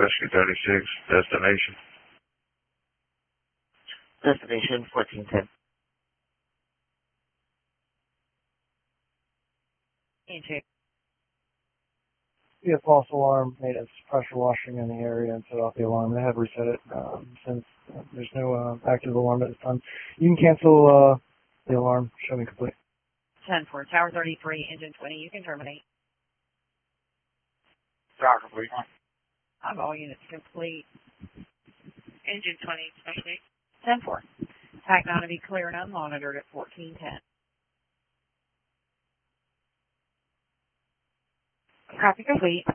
Rescue 36, destination. Destination 1410. Intake. Yeah, false alarm made its pressure washing in the area and set off the alarm. They have reset it since there's no active alarm at this time. You can cancel the alarm. Show me complete. 10-4, Tower 33, engine 20. You can terminate. Tower complete. All units complete. Engine 20, especially. 10-4. TAC 9 to be clear and unmonitored at 1410. Copy complete.